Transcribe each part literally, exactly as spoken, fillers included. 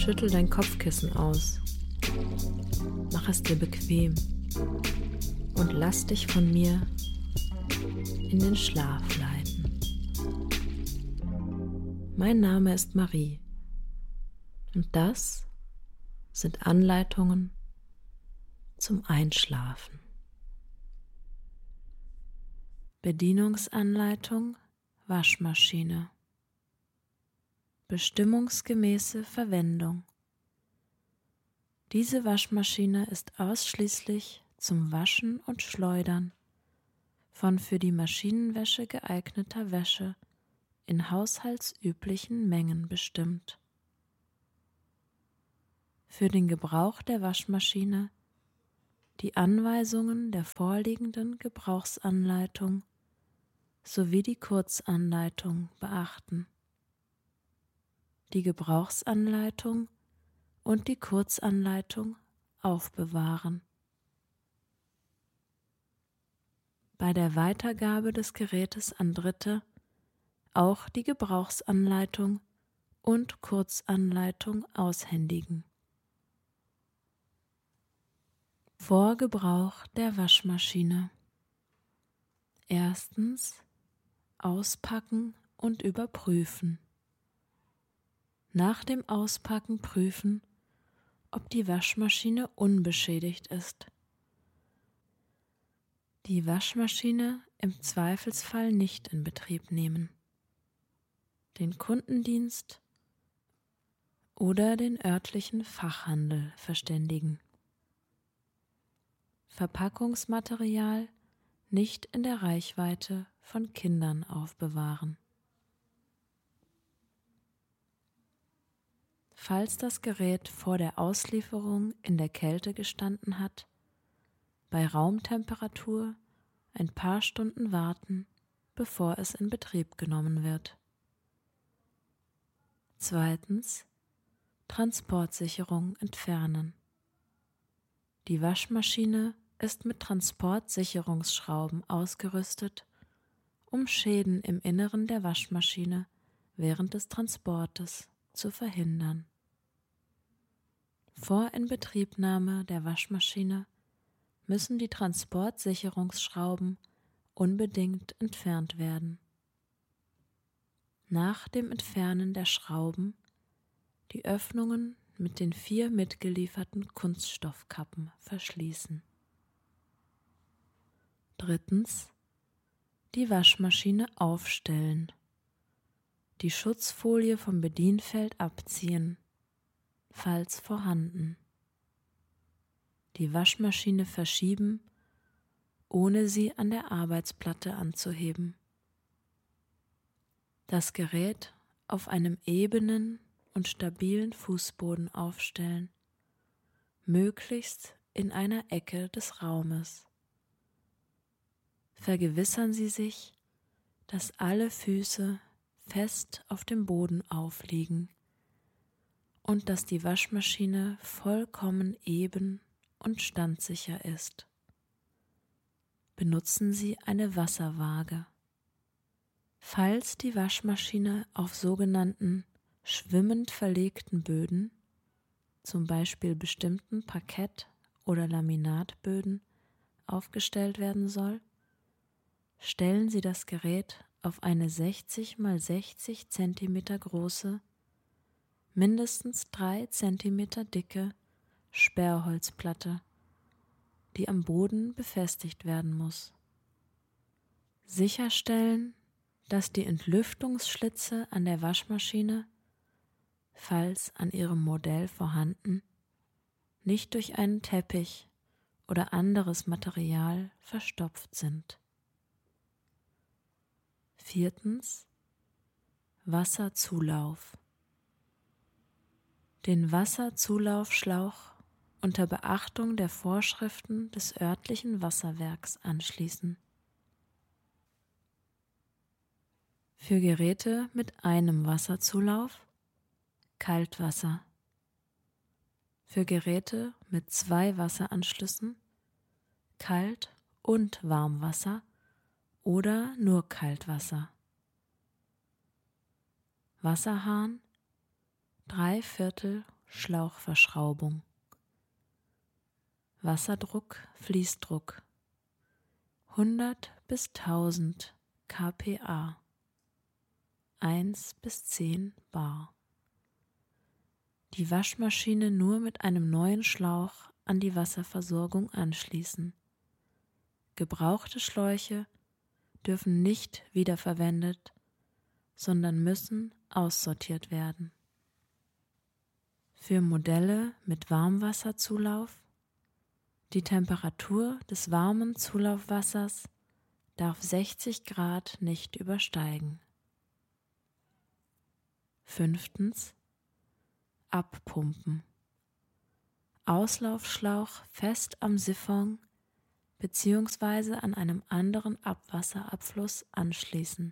Schüttel dein Kopfkissen aus. Mach es dir bequem und lass dich von mir in den Schlaf leiten. Mein Name ist Marie und das sind Anleitungen zum Einschlafen. Bedienungsanleitung Waschmaschine. Bestimmungsgemäße Verwendung. Diese Waschmaschine ist ausschließlich zum Waschen und Schleudern von für die Maschinenwäsche geeigneter Wäsche in haushaltsüblichen Mengen bestimmt. Für den Gebrauch der Waschmaschine die Anweisungen der vorliegenden Gebrauchsanleitung sowie die Kurzanleitung beachten. Die Gebrauchsanleitung und die Kurzanleitung aufbewahren. Bei der Weitergabe des Gerätes an Dritte auch die Gebrauchsanleitung und Kurzanleitung aushändigen. Vor Gebrauch der Waschmaschine. Erstens auspacken und überprüfen. Nach dem Auspacken prüfen, ob die Waschmaschine unbeschädigt ist. Die Waschmaschine im Zweifelsfall nicht in Betrieb nehmen. Den Kundendienst oder den örtlichen Fachhandel verständigen. Verpackungsmaterial nicht in der Reichweite von Kindern aufbewahren. Falls das Gerät vor der Auslieferung in der Kälte gestanden hat, bei Raumtemperatur ein paar Stunden warten, bevor es in Betrieb genommen wird. Zweitens, Transportsicherung entfernen. Die Waschmaschine ist mit Transportsicherungsschrauben ausgerüstet, um Schäden im Inneren der Waschmaschine während des Transportes zu verhindern. Vor Inbetriebnahme der Waschmaschine müssen die Transportsicherungsschrauben unbedingt entfernt werden. Nach dem Entfernen der Schrauben die Öffnungen mit den vier mitgelieferten Kunststoffkappen verschließen. Drittens, die Waschmaschine aufstellen. Die Schutzfolie vom Bedienfeld abziehen, falls vorhanden. Die Waschmaschine verschieben, ohne sie an der Arbeitsplatte anzuheben. Das Gerät auf einem ebenen und stabilen Fußboden aufstellen, möglichst in einer Ecke des Raumes. Vergewissern Sie sich, dass alle Füße fest auf dem Boden aufliegen und dass die Waschmaschine vollkommen eben und standsicher ist. Benutzen Sie eine Wasserwaage. Falls die Waschmaschine auf sogenannten schwimmend verlegten Böden, zum Beispiel bestimmten Parkett- oder Laminatböden, aufgestellt werden soll, stellen Sie das Gerät auf eine sechzig mal sechzig Zentimeter große, mindestens drei Zentimeter dicke Sperrholzplatte, die am Boden befestigt werden muss. Sicherstellen, dass die Entlüftungsschlitze an der Waschmaschine, falls an ihrem Modell vorhanden, nicht durch einen Teppich oder anderes Material verstopft sind. Viertens, Wasserzulauf. Den Wasserzulaufschlauch unter Beachtung der Vorschriften des örtlichen Wasserwerks anschließen. Für Geräte mit einem Wasserzulauf Kaltwasser. Für Geräte mit zwei Wasseranschlüssen Kalt- und Warmwasser oder nur Kaltwasser. Wasserhahn drei Viertel Schlauchverschraubung. Wasserdruck, Fließdruck hundert bis tausend kPa, eins bis zehn bar. Die Waschmaschine nur mit einem neuen Schlauch an die Wasserversorgung anschließen. Gebrauchte Schläuche dürfen nicht wiederverwendet, sondern müssen aussortiert werden. Für Modelle mit Warmwasserzulauf: die Temperatur des warmen Zulaufwassers darf sechzig Grad nicht übersteigen. Fünftens. Abpumpen. Auslaufschlauch fest am Siphon bzw. an einem anderen Abwasserabfluss anschließen.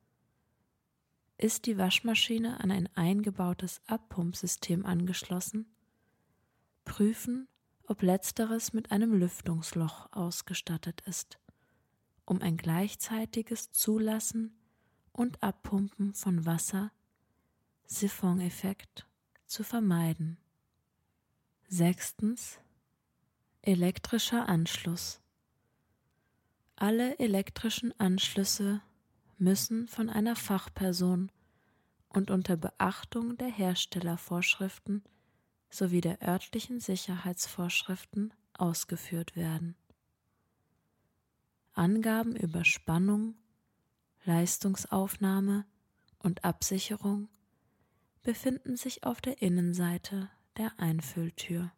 Ist die Waschmaschine an ein eingebautes Abpumpsystem angeschlossen, prüfen, ob letzteres mit einem Lüftungsloch ausgestattet ist, um ein gleichzeitiges Zulassen und Abpumpen von Wasser, Siphoneffekt, zu vermeiden. Sechstens. Elektrischer Anschluss. Alle elektrischen Anschlüsse müssen von einer Fachperson und unter Beachtung der Herstellervorschriften sowie der örtlichen Sicherheitsvorschriften ausgeführt werden. Angaben über Spannung, Leistungsaufnahme und Absicherung befinden sich auf der Innenseite der Einfülltür.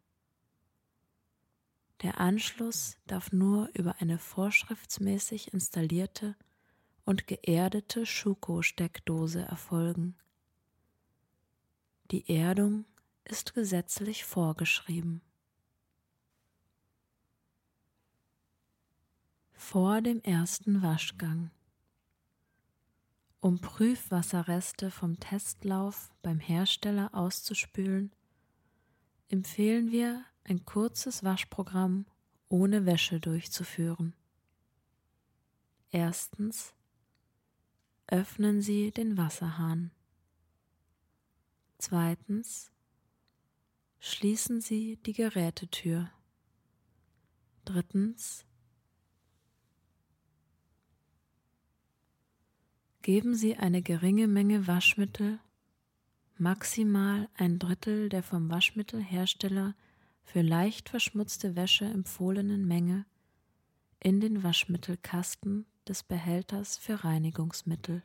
Der Anschluss darf nur über eine vorschriftsmäßig installierte und geerdete Schuko-Steckdose erfolgen. Die Erdung ist gesetzlich vorgeschrieben. Vor dem ersten Waschgang. Um Prüfwasserreste vom Testlauf beim Hersteller auszuspülen, empfehlen wir, ein kurzes Waschprogramm ohne Wäsche durchzuführen. Erstens. Öffnen Sie den Wasserhahn. Zweitens. Schließen Sie die Gerätetür. Drittens. Geben Sie eine geringe Menge Waschmittel, maximal ein Drittel der vom Waschmittelhersteller für leicht verschmutzte Wäsche empfohlenen Menge, in den Waschmittelkasten des Behälters für Reinigungsmittel.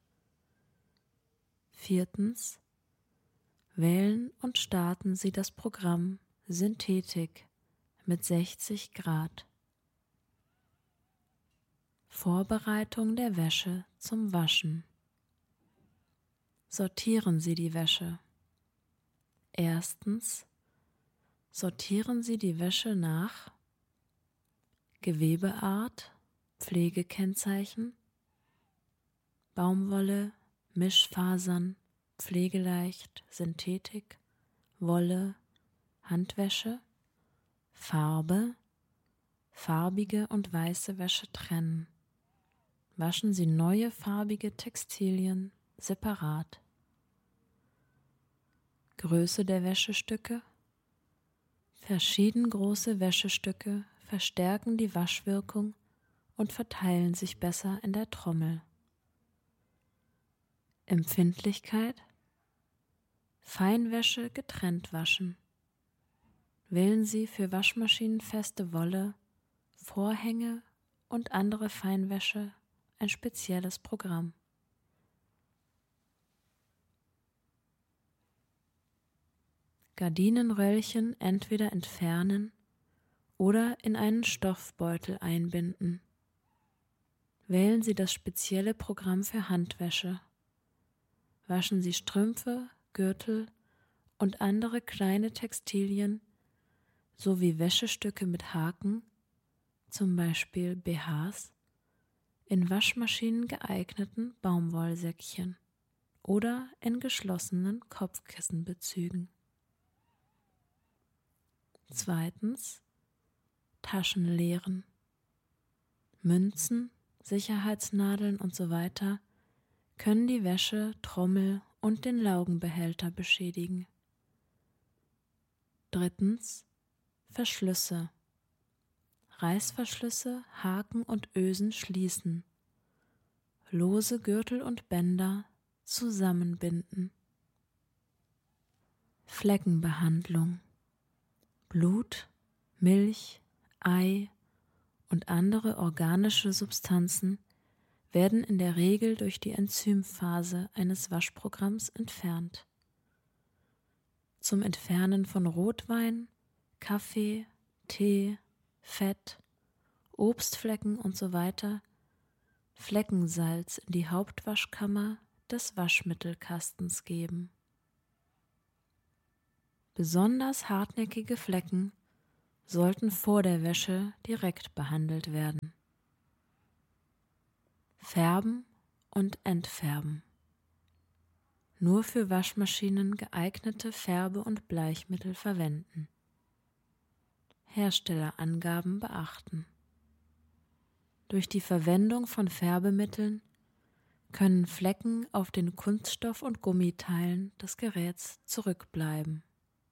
Viertens. Wählen und starten Sie das Programm Synthetik mit sechzig Grad. Vorbereitung der Wäsche zum Waschen. Sortieren Sie die Wäsche. Erstens. Sortieren Sie die Wäsche nach Gewebeart, Pflegekennzeichen, Baumwolle, Mischfasern, pflegeleicht, Synthetik, Wolle, Handwäsche, Farbe, farbige und weiße Wäsche trennen. Waschen Sie neue farbige Textilien separat. Größe der Wäschestücke. Verschieden große Wäschestücke verstärken die Waschwirkung und verteilen sich besser in der Trommel. Empfindlichkeit: Feinwäsche getrennt waschen. Wählen Sie für waschmaschinenfeste Wolle, Vorhänge und andere Feinwäsche ein spezielles Programm. Gardinenröllchen entweder entfernen oder in einen Stoffbeutel einbinden. Wählen Sie das spezielle Programm für Handwäsche. Waschen Sie Strümpfe, Gürtel und andere kleine Textilien sowie Wäschestücke mit Haken, zum Beispiel B Hs, in Waschmaschinen geeigneten Baumwollsäckchen oder in geschlossenen Kopfkissenbezügen. Zweitens. Taschen leeren. Münzen, Sicherheitsnadeln und so weiter können die Wäsche, Trommel und den Laugenbehälter beschädigen. Drittens Verschlüsse. Reißverschlüsse, Haken und Ösen schließen. Lose Gürtel und Bänder zusammenbinden. Fleckenbehandlung. Blut, Milch, Ei und andere organische Substanzen werden in der Regel durch die Enzymphase eines Waschprogramms entfernt. Zum Entfernen von Rotwein, Kaffee, Tee, Fett, Obstflecken usw. Fleckensalz in die Hauptwaschkammer des Waschmittelkastens geben. Besonders hartnäckige Flecken sollten vor der Wäsche direkt behandelt werden. Färben und Entfärben. Nur für Waschmaschinen geeignete Färbe- und Bleichmittel verwenden. Herstellerangaben beachten. Durch die Verwendung von Färbemitteln können Flecken auf den Kunststoff- und Gummiteilen des Geräts zurückbleiben.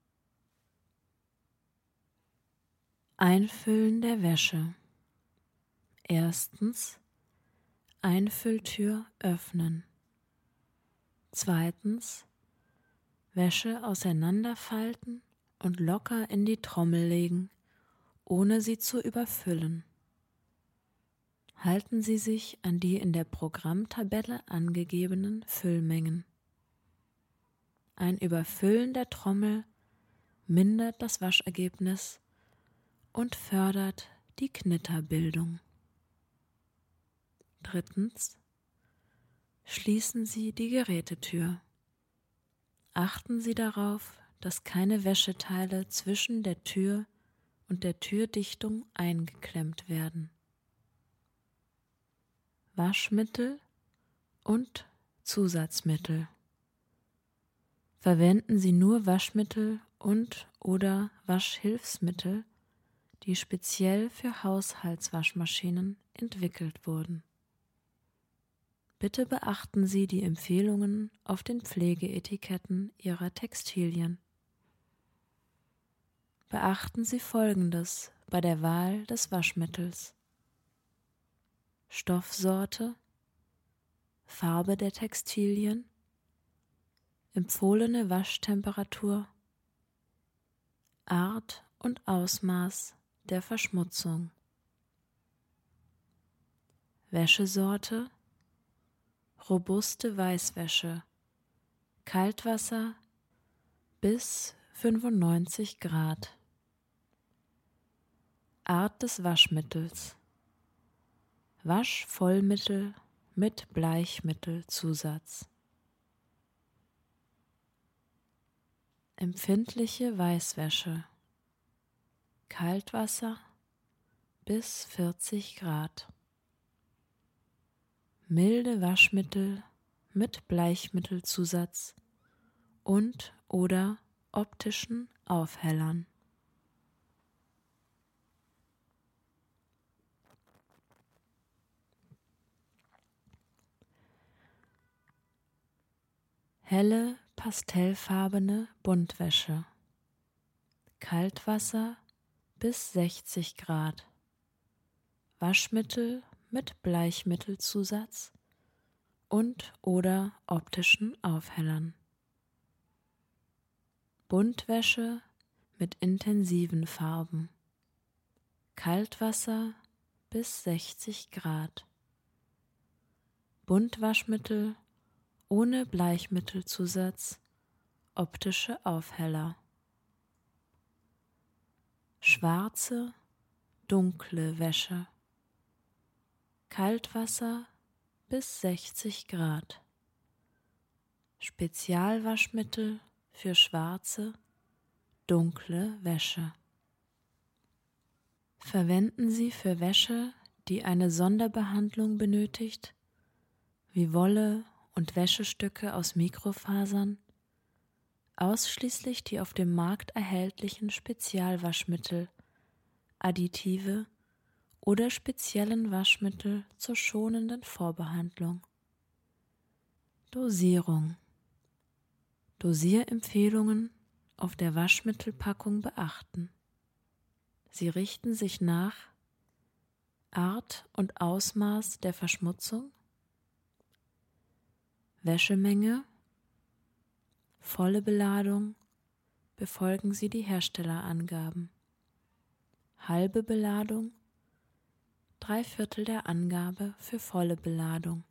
Einfüllen der Wäsche. Erstens Einfülltür öffnen. Zweitens Wäsche auseinanderfalten und locker in die Trommel legen, ohne sie zu überfüllen. Halten Sie sich an die in der Programmtabelle angegebenen Füllmengen. Ein Überfüllen der Trommel mindert das Waschergebnis und fördert die Knitterbildung. Drittens Schließen Sie die Gerätetür. Achten Sie darauf, dass keine Wäscheteile zwischen der Tür und der Türdichtung eingeklemmt werden. Waschmittel und Zusatzmittel. Verwenden Sie nur Waschmittel und oder Waschhilfsmittel, die speziell für Haushaltswaschmaschinen entwickelt wurden. Bitte beachten Sie die Empfehlungen auf den Pflegeetiketten Ihrer Textilien. Beachten Sie Folgendes bei der Wahl des Waschmittels: Stoffsorte, Farbe der Textilien, empfohlene Waschtemperatur, Art und Ausmaß der Verschmutzung. Wäschesorte: robuste Weißwäsche, Kaltwasser bis fünfundneunzig Grad. Art des Waschmittels: Waschvollmittel mit Bleichmittelzusatz. Empfindliche Weißwäsche, Kaltwasser bis vierzig Grad. Milde Waschmittel mit Bleichmittelzusatz und oder optischen Aufhellern. Helle, pastellfarbene Buntwäsche, Kaltwasser bis sechzig Grad, Waschmittel mit Bleichmittelzusatz und oder optischen Aufhellern. Buntwäsche mit intensiven Farben, Kaltwasser bis sechzig Grad, Buntwaschmittel ohne Bleichmittelzusatz, optische Aufheller. Schwarze, dunkle Wäsche, Kaltwasser bis sechzig Grad, Spezialwaschmittel für schwarze, dunkle Wäsche. Verwenden Sie für Wäsche, die eine Sonderbehandlung benötigt, wie Wolle und Wäschestücke aus Mikrofasern, ausschließlich die auf dem Markt erhältlichen Spezialwaschmittel, Additive oder speziellen Waschmittel zur schonenden Vorbehandlung. Dosierung. Dosierempfehlungen auf der Waschmittelpackung beachten. Sie richten sich nach Art und Ausmaß der Verschmutzung, Wäschemenge, volle Beladung, befolgen Sie die Herstellerangaben. Halbe Beladung, drei Viertel der Angabe für volle Beladung.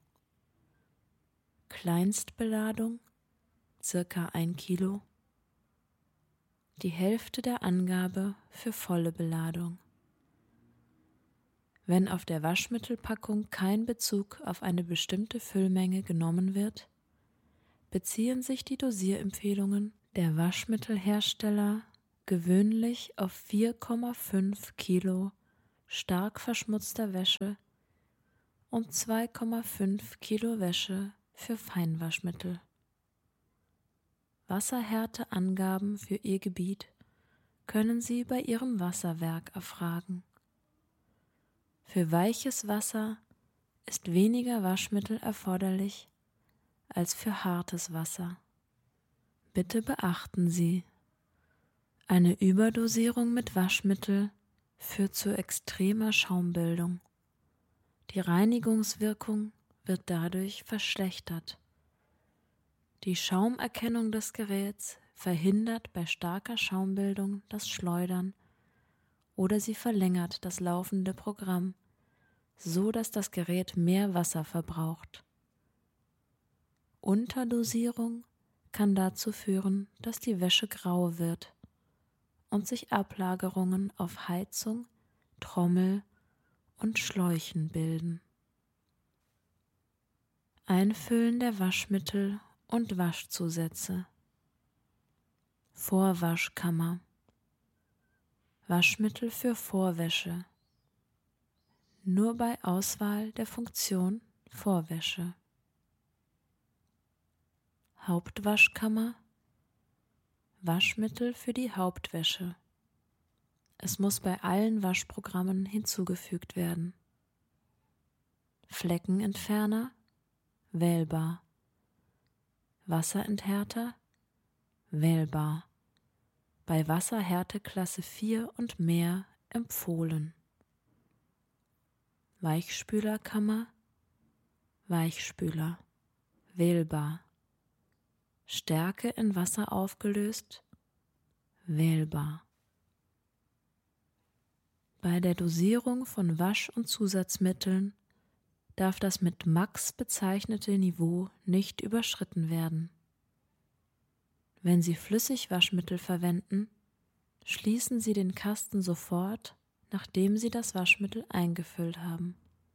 Kleinstbeladung, circa ein Kilo, die Hälfte der Angabe für volle Beladung. Wenn auf der Waschmittelpackung kein Bezug auf eine bestimmte Füllmenge genommen wird, beziehen sich die Dosierempfehlungen der Waschmittelhersteller gewöhnlich auf vier Komma fünf Kilo stark verschmutzter Wäsche und zwei Komma fünf Kilo Wäsche für Feinwaschmittel. Wasserhärteangaben für Ihr Gebiet können Sie bei Ihrem Wasserwerk erfragen. Für weiches Wasser ist weniger Waschmittel erforderlich als für hartes Wasser. Bitte beachten Sie: Eine Überdosierung mit Waschmittel führt zu extremer Schaumbildung. Die Reinigungswirkung wird dadurch verschlechtert. Die Schaumerkennung des Geräts verhindert bei starker Schaumbildung das Schleudern oder sie verlängert das laufende Programm, so dass das Gerät mehr Wasser verbraucht. Unterdosierung kann dazu führen, dass die Wäsche grau wird und sich Ablagerungen auf Heizung, Trommel und Schläuchen bilden. Einfüllen der Waschmittel und Waschzusätze. Vorwaschkammer. Waschmittel für Vorwäsche. Nur bei Auswahl der Funktion Vorwäsche. Hauptwaschkammer. Waschmittel für die Hauptwäsche. Es muss bei allen Waschprogrammen hinzugefügt werden. Fleckenentferner. Wählbar. Wasserenthärter. Wählbar. Bei Wasserhärte Klasse vier und mehr empfohlen. Weichspülerkammer. Weichspüler. Wählbar. Stärke in Wasser aufgelöst. Wählbar. Bei der Dosierung von Wasch- und Zusatzmitteln darf das mit Max bezeichnete Niveau nicht überschritten werden. Wenn Sie Flüssigwaschmittel verwenden, schließen Sie den Kasten sofort, nachdem Sie das Waschmittel eingefüllt haben.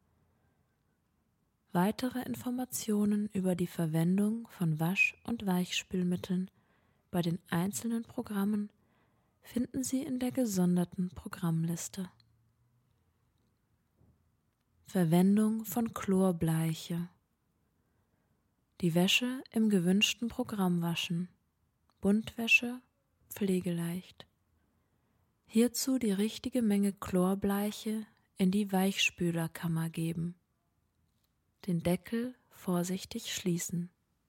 Weitere Informationen über die Verwendung von Wasch- und Weichspülmitteln bei den einzelnen Programmen finden Sie in der gesonderten Programmliste. Verwendung von Chlorbleiche. Die Wäsche im gewünschten Programm waschen. Buntwäsche, pflegeleicht. Hierzu die richtige Menge Chlorbleiche in die Weichspülerkammer geben. Den Deckel vorsichtig schließen.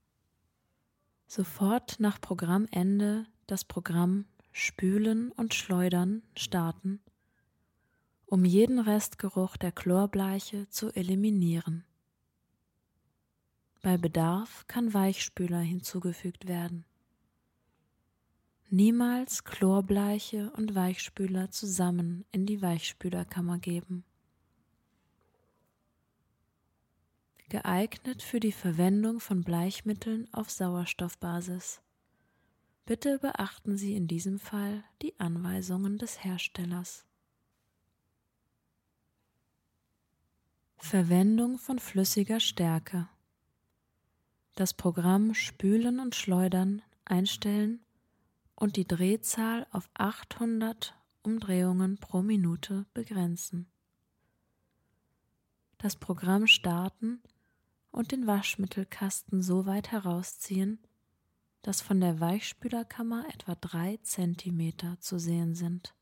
Sofort nach Programmende das Programm Spülen und Schleudern starten, um jeden Restgeruch der Chlorbleiche zu eliminieren. Bei Bedarf kann Weichspüler hinzugefügt werden. Niemals Chlorbleiche und Weichspüler zusammen in die Weichspülerkammer geben. Geeignet für die Verwendung von Bleichmitteln auf Sauerstoffbasis. Bitte beachten Sie in diesem Fall die Anweisungen des Herstellers. Verwendung von flüssiger Stärke. Das Programm Spülen und Schleudern einstellen und die Drehzahl auf achthundert Umdrehungen pro Minute begrenzen. Das Programm starten und den Waschmittelkasten so weit herausziehen, dass von der Weichspülerkammer etwa drei Zentimeter zu sehen sind.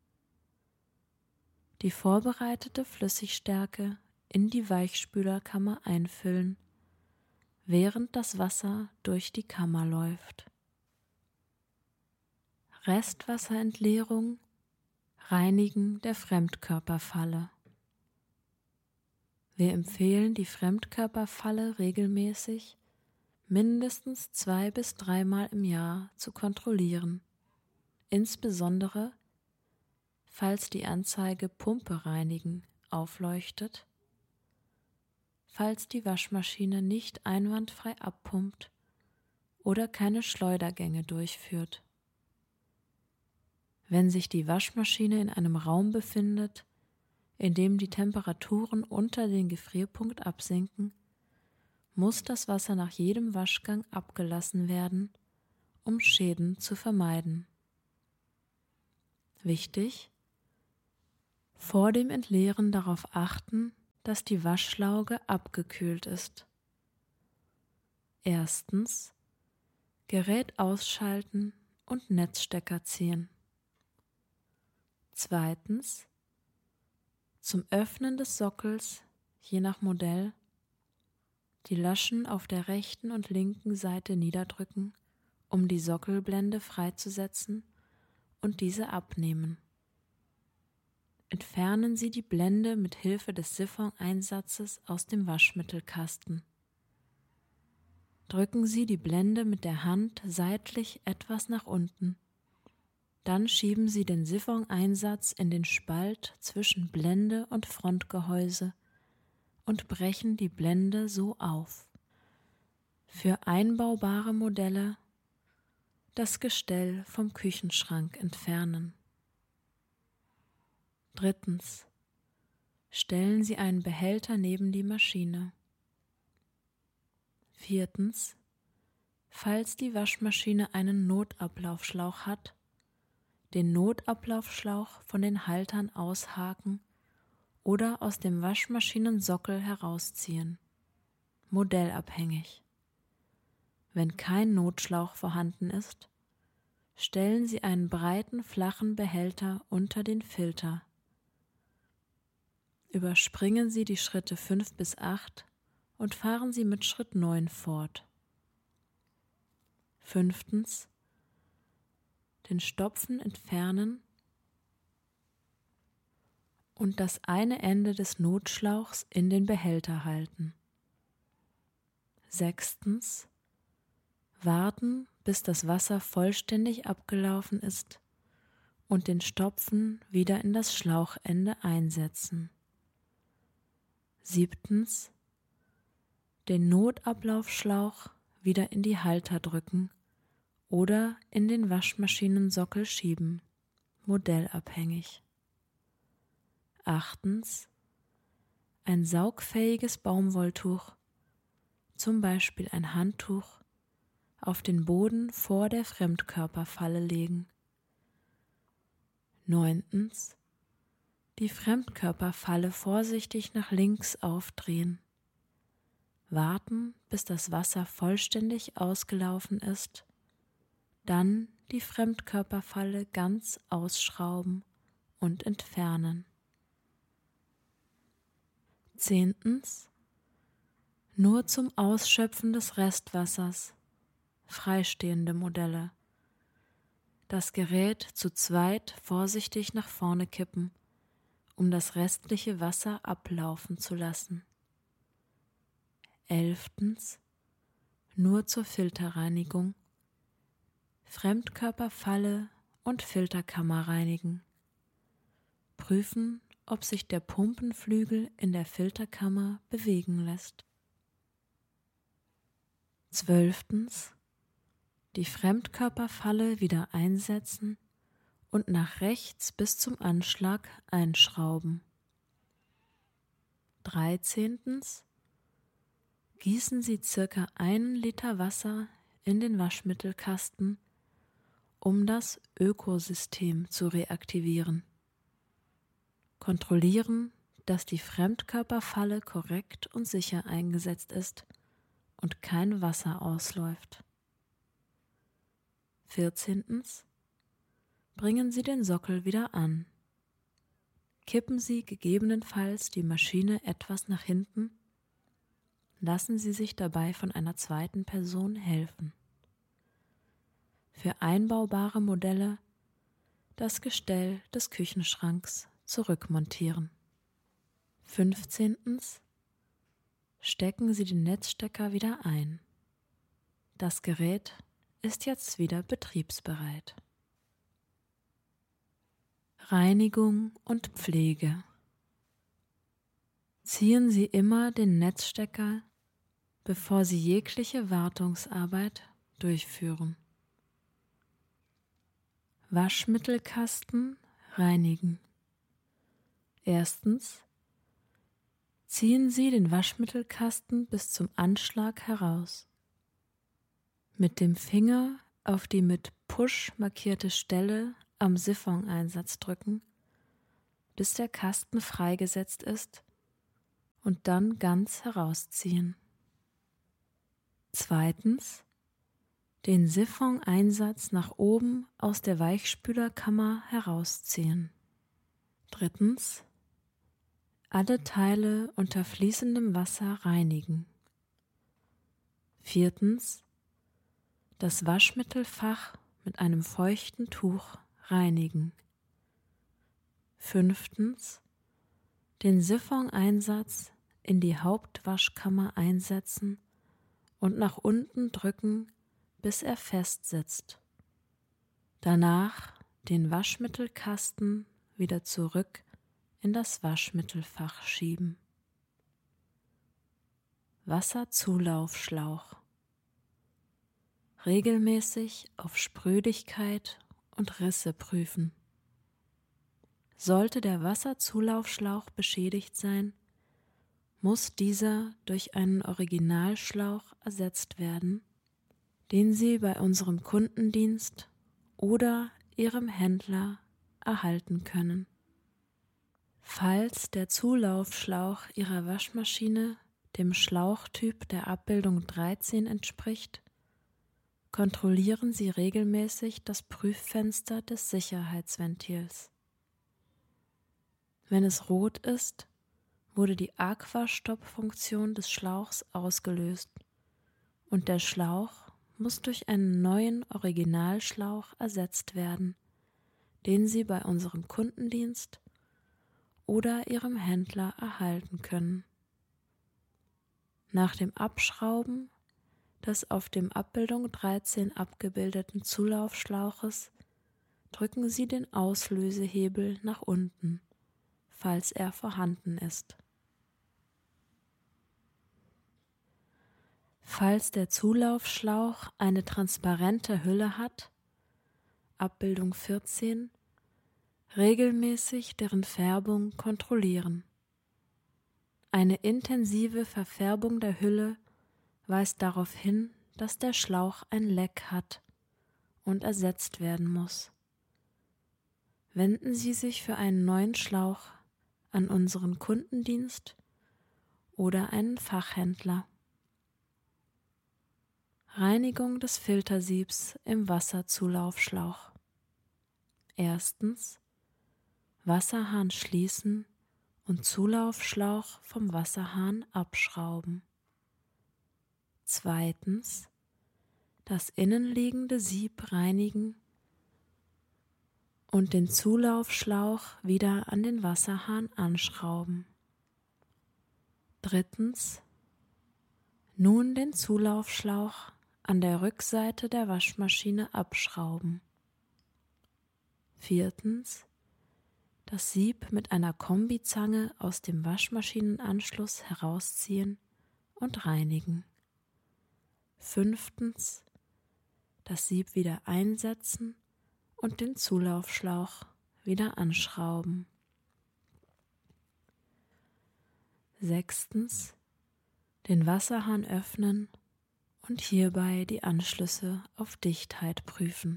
Die vorbereitete Flüssigstärke in die Weichspülerkammer einfüllen, während das Wasser durch die Kammer läuft. Restwasserentleerung, Reinigen der Fremdkörperfalle. Wir empfehlen die Fremdkörperfalle regelmäßig mindestens zwei bis dreimal im Jahr zu kontrollieren, insbesondere falls die Anzeige Pumpe reinigen aufleuchtet, falls die Waschmaschine nicht einwandfrei abpumpt oder keine Schleudergänge durchführt. Wenn sich die Waschmaschine in einem Raum befindet, in dem die Temperaturen unter den Gefrierpunkt absinken, muss das Wasser nach jedem Waschgang abgelassen werden, um Schäden zu vermeiden. Wichtig: Vor dem Entleeren darauf achten, dass die Waschlauge abgekühlt ist. Erstens: Gerät ausschalten und Netzstecker ziehen. Zweitens: Zum Öffnen des Sockels, je nach Modell, die Laschen auf der rechten und linken Seite niederdrücken, um die Sockelblende freizusetzen und diese abnehmen. Entfernen Sie die Blende mit Hilfe des Siphon-Einsatzes aus dem Waschmittelkasten. Drücken Sie die Blende mit der Hand seitlich etwas nach unten. Dann schieben Sie den Siphon-Einsatz in den Spalt zwischen Blende und Frontgehäuse und brechen die Blende so auf. Für einbaubare Modelle das Gestell vom Küchenschrank entfernen. Drittens: Stellen Sie einen Behälter neben die Maschine. Viertens: Falls die Waschmaschine einen Notablaufschlauch hat, den Notablaufschlauch von den Haltern aushaken oder aus dem Waschmaschinensockel herausziehen, modellabhängig. Wenn kein Notschlauch vorhanden ist, stellen Sie einen breiten, flachen Behälter unter den Filter. Überspringen Sie die Schritte fünf bis acht und fahren Sie mit Schritt neun fort. Fünftens: Den Stopfen entfernen und das eine Ende des Notschlauchs in den Behälter halten. Sechstens: Warten, bis das Wasser vollständig abgelaufen ist und den Stopfen wieder in das Schlauchende einsetzen. Siebtens: Den Notablaufschlauch wieder in die Halter drücken oder in den Waschmaschinensockel schieben, modellabhängig. Achtens: Ein saugfähiges Baumwolltuch, zum Beispiel ein Handtuch, auf den Boden vor der Fremdkörperfalle legen. Neuntens: Die Fremdkörperfalle vorsichtig nach links aufdrehen. Warten, bis das Wasser vollständig ausgelaufen ist. Dann die Fremdkörperfalle ganz ausschrauben und entfernen. Zehntens: Nur zum Ausschöpfen des Restwassers, freistehende Modelle. Das Gerät zu zweit vorsichtig nach vorne kippen, um das restliche Wasser ablaufen zu lassen. Elftens: Nur zur Filterreinigung. Fremdkörperfalle und Filterkammer reinigen. Prüfen, ob sich der Pumpenflügel in der Filterkammer bewegen lässt. Zwölftens: Die Fremdkörperfalle wieder einsetzen und nach rechts bis zum Anschlag einschrauben. Dreizehntens: Gießen Sie circa einen Liter Wasser in den Waschmittelkasten, um das Ökosystem zu reaktivieren. Kontrollieren, dass die Fremdkörperfalle korrekt und sicher eingesetzt ist und kein Wasser ausläuft. Vierzehntens: Bringen Sie den Sockel wieder an. Kippen Sie gegebenenfalls die Maschine etwas nach hinten. Lassen Sie sich dabei von einer zweiten Person helfen. Für einbaubare Modelle das Gestell des Küchenschranks zurückmontieren. fünfzehntens Stecken Sie den Netzstecker wieder ein. Das Gerät ist jetzt wieder betriebsbereit. Reinigung und Pflege. Ziehen Sie immer den Netzstecker, bevor Sie jegliche Wartungsarbeit durchführen. Waschmittelkasten reinigen. Erstens ziehen Sie den Waschmittelkasten bis zum Anschlag heraus. Mit dem Finger auf die mit Push markierte Stelle am Siphoneinsatz drücken, bis der Kasten freigesetzt ist, und dann ganz herausziehen. Zweitens den Siphoneinsatz nach oben aus der Weichspülerkammer herausziehen. Drittens alle Teile unter fließendem Wasser reinigen. Viertens das Waschmittelfach mit einem feuchten Tuch reinigen. Fünftens den Siphoneinsatz in die Hauptwaschkammer einsetzen und nach unten drücken, bis er fest sitzt. Danach den Waschmittelkasten wieder zurück in das Waschmittelfach schieben. Wasserzulaufschlauch. Regelmäßig auf Sprödigkeit und Risse prüfen. Sollte der Wasserzulaufschlauch beschädigt sein, muss dieser durch einen Originalschlauch ersetzt werden, den Sie bei unserem Kundendienst oder Ihrem Händler erhalten können. Falls der Zulaufschlauch Ihrer Waschmaschine dem Schlauchtyp der Abbildung dreizehn entspricht, kontrollieren Sie regelmäßig das Prüffenster des Sicherheitsventils. Wenn es rot ist, wurde die Aqua-Stopp-Funktion des Schlauchs ausgelöst und der Schlauch muss durch einen neuen Originalschlauch ersetzt werden, den Sie bei unserem Kundendienst oder Ihrem Händler erhalten können. Nach dem Abschrauben des auf dem Abbildung dreizehn abgebildeten Zulaufschlauches drücken Sie den Auslösehebel nach unten, falls er vorhanden ist. Falls der Zulaufschlauch eine transparente Hülle hat, Abbildung vierzehn, regelmäßig deren Färbung kontrollieren. Eine intensive Verfärbung der Hülle weist darauf hin, dass der Schlauch ein Leck hat und ersetzt werden muss. Wenden Sie sich für einen neuen Schlauch an unseren Kundendienst oder einen Fachhändler. Reinigung des Filtersiebs im Wasserzulaufschlauch. Erstens Wasserhahn schließen und Zulaufschlauch vom Wasserhahn abschrauben. Zweitens das innenliegende Sieb reinigen und den Zulaufschlauch wieder an den Wasserhahn anschrauben. Drittens nun den Zulaufschlauch an der Rückseite der Waschmaschine abschrauben. Viertens das Sieb mit einer Kombizange aus dem Waschmaschinenanschluss herausziehen und reinigen. Fünftens das Sieb wieder einsetzen und den Zulaufschlauch wieder anschrauben. Sechstens den Wasserhahn öffnen und hierbei die Anschlüsse auf Dichtheit prüfen.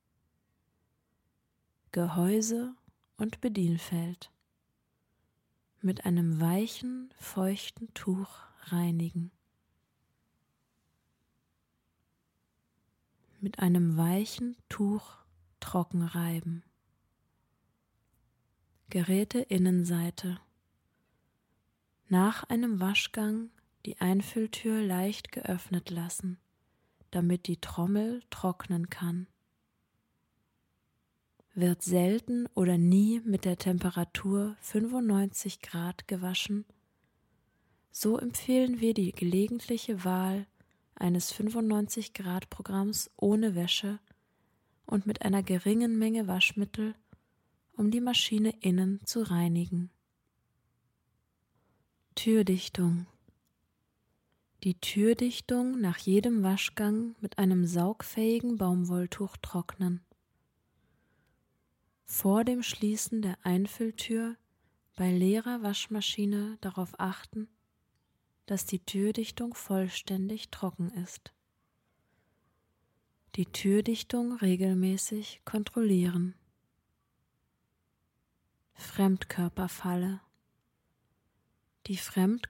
Gehäuse und Bedienfeld mit einem weichen, feuchten Tuch reinigen. Mit einem weichen Tuch trocken reiben. Geräteinnenseite. Nach einem Waschgang die Einfülltür leicht geöffnet lassen, damit die Trommel trocknen kann. Wird selten oder nie mit der Temperatur fünfundneunzig Grad gewaschen, so empfehlen wir die gelegentliche Wahl eines fünfundneunzig Grad Programms ohne Wäsche und mit einer geringen Menge Waschmittel, um die Maschine innen zu reinigen. Türdichtung. Die Türdichtung nach jedem Waschgang mit einem saugfähigen Baumwolltuch trocknen. Vor dem Schließen der Einfülltür bei leerer Waschmaschine darauf achten, dass die Türdichtung vollständig trocken ist. Die Türdichtung regelmäßig kontrollieren. Fremdkörperfalle. Die Fremdkörperfalle